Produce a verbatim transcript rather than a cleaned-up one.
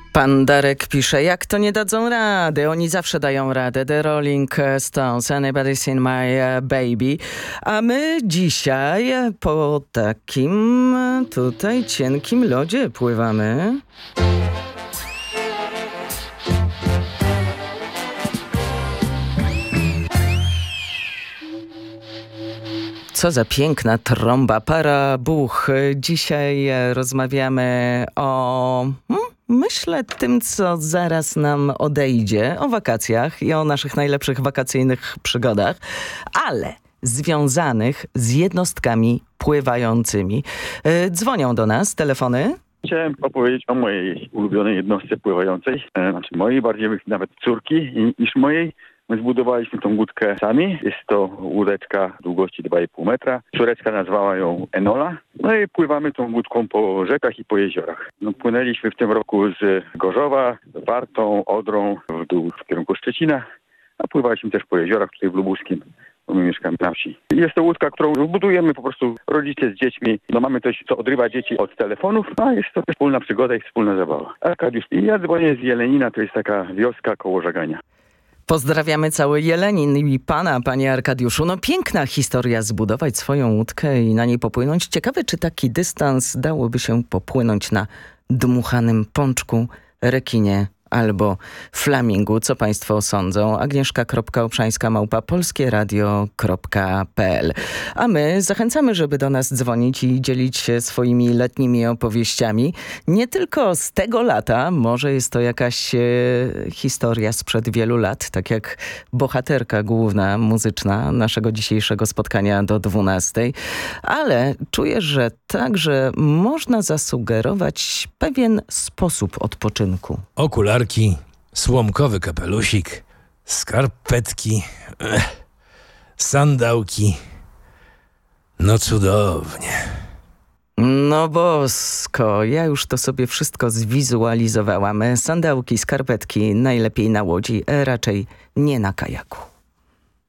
Pan Darek pisze, jak to nie dadzą rady? Oni zawsze dają radę. The Rolling Stones, Anybody's Seen My Baby. A my dzisiaj po takim tutaj cienkim lodzie pływamy. Co za piękna trąba, para buch. Dzisiaj rozmawiamy o... Hmm? Myślę tym, co zaraz nam odejdzie, o wakacjach i o naszych najlepszych wakacyjnych przygodach, ale związanych z jednostkami pływającymi. Yy, dzwonią do nas telefony. Chciałem opowiedzieć o mojej ulubionej jednostce pływającej, e, znaczy mojej, bardziej nawet córki i, niż mojej. My zbudowaliśmy tą łódkę sami. Jest to łódeczka długości dwa i pół metra. Córeczka nazwała ją Enola. No i pływamy tą łódką po rzekach i po jeziorach. No, płynęliśmy w tym roku z Gorzowa, Wartą, Odrą w dół w kierunku Szczecina, a pływaliśmy też po jeziorach tutaj w Lubuskiem, bo my mieszkamy na wsi. Jest to łódka, którą budujemy po prostu rodzice z dziećmi. No mamy coś, co odrywa dzieci od telefonów, a jest to też wspólna przygoda i wspólna zabawa. Arkadiusz, i ja dzwonię z Jelenina, to jest taka wioska koło Żagania. Pozdrawiamy cały Jelenin i pana, panie Arkadiuszu. No piękna historia, zbudować swoją łódkę i na niej popłynąć. Ciekawe, czy taki dystans dałoby się popłynąć na dmuchanym pączku, rekinie albo flamingu. Co państwo sądzą? Agnieszka kropka obszańska małpa polskie radio kropka p l. A my zachęcamy, żeby do nas dzwonić i dzielić się swoimi letnimi opowieściami. Nie tylko z tego lata, może jest to jakaś e, historia sprzed wielu lat, tak jak bohaterka główna muzyczna naszego dzisiejszego spotkania do dwunastej. Ale czuję, że także można zasugerować pewien sposób odpoczynku. Okulary, słomkowy kapelusik, skarpetki, ech, sandałki. No cudownie. No bosko, ja już to sobie wszystko zwizualizowałam. Sandałki, skarpetki najlepiej na łodzi, raczej nie na kajaku.